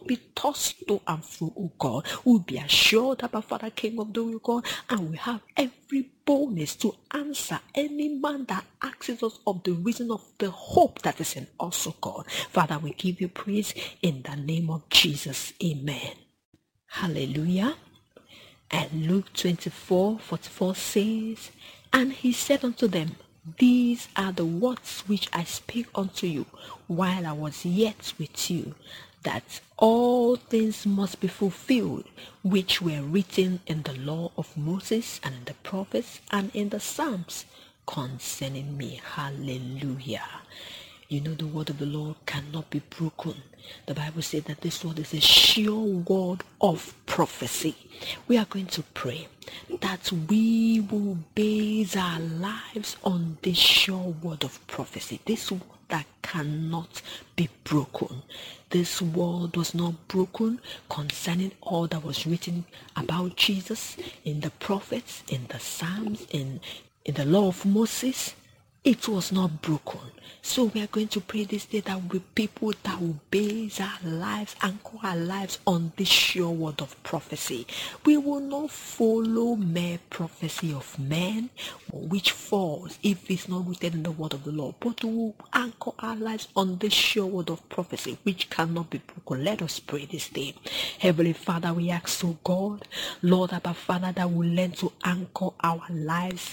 be tossed to and fro, oh God. We'll be assured, Abba Father, King of glory, God, and we have every boldness to answer any man that asks us of the reason of the hope that is in us, oh God. Father, we give you praise in the name of Jesus. Amen. Hallelujah. And Luke 24:44 says, and he said unto them, these are the words which I speak unto you while I was yet with you, that all things must be fulfilled which were written in the law of Moses and in the prophets and in the Psalms concerning me. Hallelujah. You know, the word of the Lord cannot be broken. The Bible says that this word is a sure word of prophecy. We are going to pray that we will base our lives on this sure word of prophecy. This word that cannot be broken. This word was not broken concerning all that was written about Jesus in the prophets, in the Psalms, in the law of Moses. It was not broken. So we are going to pray this day that we people that will base our lives, anchor our lives on this sure word of prophecy. We will not follow mere prophecy of men, which falls if it's not written in the word of the Lord, but we will anchor our lives on this sure word of prophecy, which cannot be broken. Let us pray this day. Heavenly Father, we ask, oh God, Lord, Abba Father, that we learn to anchor our lives,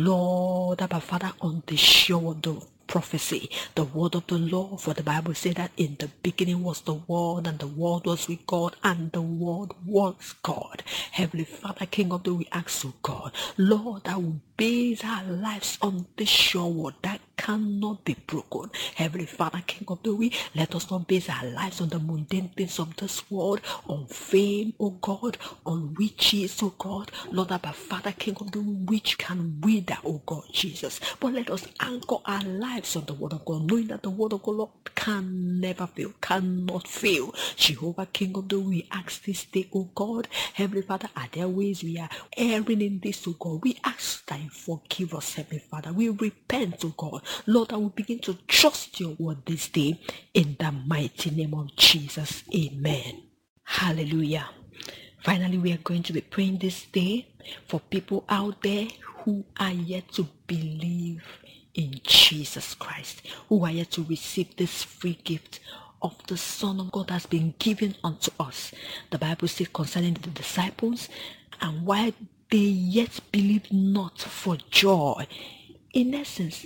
Lord, Abba Father, on the sure word of prophecy, the word of the Lord. For the Bible said that in the beginning was the word, and the word was with God, and the word was God. Heavenly Father, King of the, we ask, oh God, Lord, that will base our lives on this sure word that cannot be broken. Heavenly Father, King of the way, let us not base our lives on the mundane things of this world, on fame, oh God, on riches, oh God, Lord, Abba Father, King of the way, which can wither, oh God, Jesus. But let us anchor our lives on the word of God, knowing that the word of God, Lord, can never fail, cannot fail. Jehovah, King of the way, we ask this day, oh God, Heavenly Father, are there ways we are erring in this, oh God? We ask that you forgive us, Heavenly Father. We repent, oh God, Lord, I will begin to trust your word this day in the mighty name of Jesus. Amen. Hallelujah. Finally, we are going to be praying this day for people out there who are yet to believe in Jesus Christ, who are yet to receive this free gift of the Son of God has been given unto us. The Bible says concerning the disciples, and while they yet believed not for joy, in essence,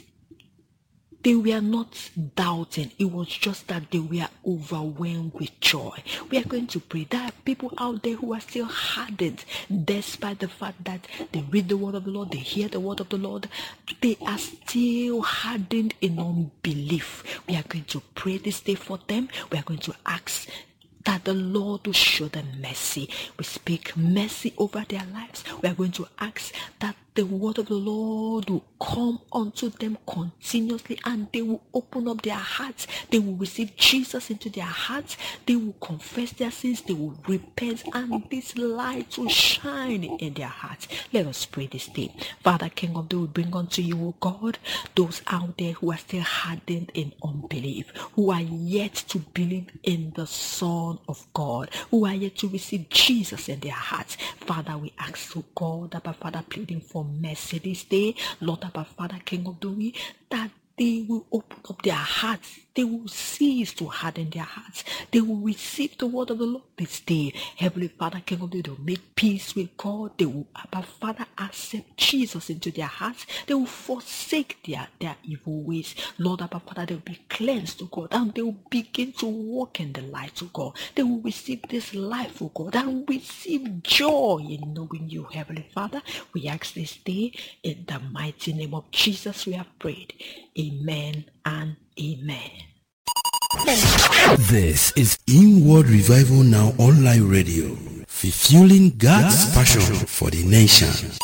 they were not doubting. It was just that they were overwhelmed with joy. We are going to pray that people out there who are still hardened, despite the fact that they read the word of the Lord, they hear the word of the Lord, they are still hardened in unbelief. We are going to pray this day for them. We are going to ask that the Lord will show them mercy. We speak mercy over their lives. We are going to ask that the word of the Lord will come unto them continuously, and they will open up their hearts. They will receive Jesus into their hearts. They will confess their sins. They will repent, and this light will shine in their hearts. Let us pray this day. Father, King of the, we bring unto you, O God, those out there who are still hardened in unbelief, who are yet to believe in the Son of God, who are yet to receive Jesus in their hearts. Father, we ask, O God, Abba Father, pleading for mercy this day, Lord, Abba Father, King of the way, that they will open up their hearts. They will cease to harden their hearts. They will receive the word of the Lord this day. Heavenly Father, King of the, they will make peace with God. They will, Abba Father, accept Jesus into their hearts. They will forsake their evil ways. Lord, Abba Father, they will be cleansed to God, and they will begin to walk in the light of God. They will receive this life of God and receive joy in knowing you, Heavenly Father. We ask this day in the mighty name of Jesus we have prayed. Amen and amen. This is Inward Revival Now Online Radio, fulfilling God's passion for the nation.